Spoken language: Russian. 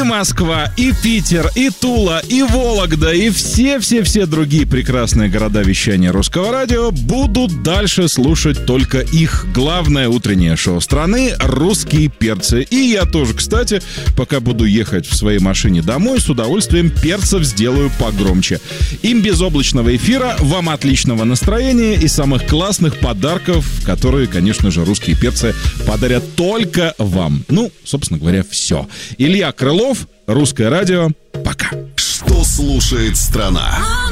Москва, и Питер, и Тула, и Вологда, и все-все-все другие прекрасные города вещания Русского радио будут дальше слушать только их. Главное утреннее шоу страны «Русские перцы». И я тоже, кстати, пока буду ехать в своей машине домой, с удовольствием перцев сделаю погромче. Им безоблачного эфира, вам отличного настроения и самых классных подарков, которые, конечно же, «Русские перцы» подарят только вам. Ну, собственно говоря, все. Илья Крылов, Русское радио. Пока. Что слушает страна?